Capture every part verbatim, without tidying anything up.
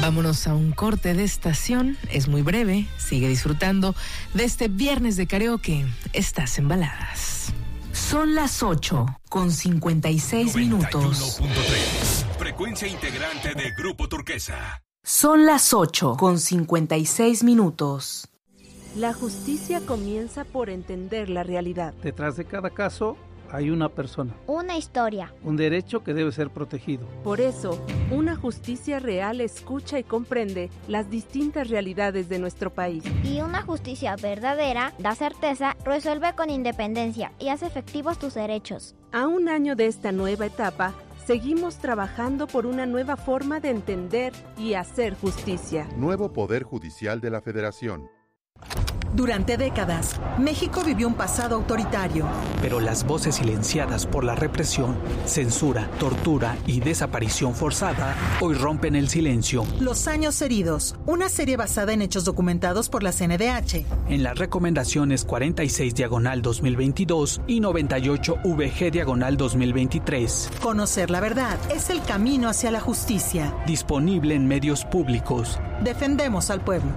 Vámonos a un corte de estación, es muy breve, sigue disfrutando de este viernes de karaoke, estás en Baladas. Son las ocho con cincuenta y seis minutos. noventa y uno punto tres, frecuencia integrante de Grupo Turquesa. Son las ocho con cincuenta y seis minutos. La justicia comienza por entender la realidad. Detrás de cada caso hay una persona. Una historia. Un derecho que debe ser protegido. Por eso, una justicia real escucha y comprende las distintas realidades de nuestro país. Y una justicia verdadera da certeza, resuelve con independencia y hace efectivos tus derechos. A un año de esta nueva etapa, seguimos trabajando por una nueva forma de entender y hacer justicia. Nuevo Poder Judicial de la Federación. Durante décadas, México vivió un pasado autoritario. Pero las voces silenciadas por la represión, censura, tortura y desaparición forzada hoy rompen el silencio. Los años heridos, una serie basada en hechos documentados por la C N D H. En las recomendaciones cuarenta y seis diagonal dos mil veintidós y noventa y ocho V G diagonal dos mil veintitrés. Conocer la verdad es el camino hacia la justicia. Disponible en medios públicos. Defendemos al pueblo.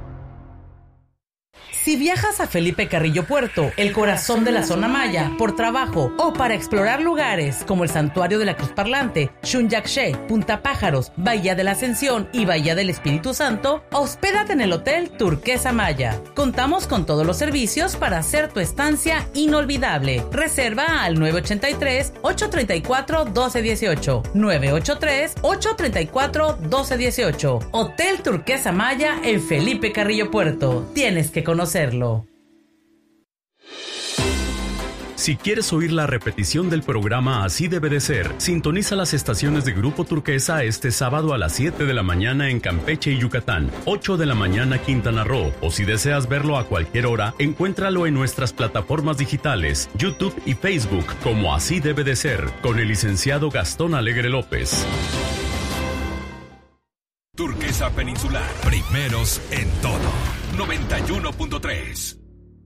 Si viajas a Felipe Carrillo Puerto, el corazón de la zona maya, por trabajo o para explorar lugares como el Santuario de la Cruz Parlante, Xunyaxé, Punta Pájaros, Bahía de la Ascensión y Bahía del Espíritu Santo, hospédate en el Hotel Turquesa Maya. Contamos con todos los servicios para hacer tu estancia inolvidable. Reserva al nueve ocho tres, ocho tres cuatro, uno dos uno ocho, nueve ocho tres, ocho tres cuatro, uno dos uno ocho. Hotel Turquesa Maya en Felipe Carrillo Puerto. Tienes que conocerlo. Si quieres oír la repetición del programa Así Debe de Ser, sintoniza las estaciones de Grupo Turquesa este sábado a las siete de la mañana en Campeche y Yucatán, ocho de la mañana Quintana Roo, o si deseas verlo a cualquier hora, encuéntralo en nuestras plataformas digitales, YouTube y Facebook, como Así Debe de Ser, con el licenciado Gastón Alegre López. Turquesa Peninsular, primeros en todo. noventa y uno punto tres.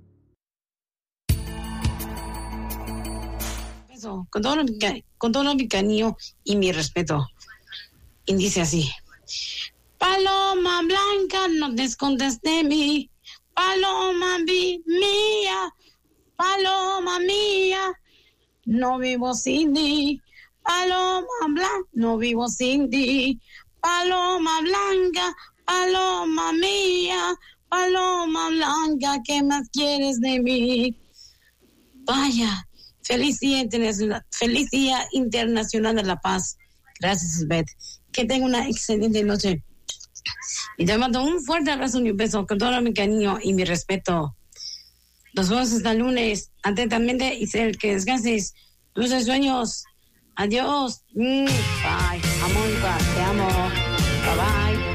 Con todo, mi, con todo mi cariño y mi respeto. Y dice así: Paloma blanca, no te escondas de mí. Paloma vi, mía, paloma mía, no vivo sin ti. Paloma blanca, no vivo sin ti. Paloma blanca, paloma mía, paloma blanca, ¿qué más quieres de mí? Vaya, feliz día internacional, feliz día internacional de la paz. Gracias, Beth. Que tenga una excelente noche. Y te mando un fuerte abrazo y un beso con todo mi cariño y mi respeto. Nos vemos hasta el lunes. Atentamente, Isel, que descanses. Dulces sueños. Adiós. Mm, bye. Amor, te amo. Bye bye.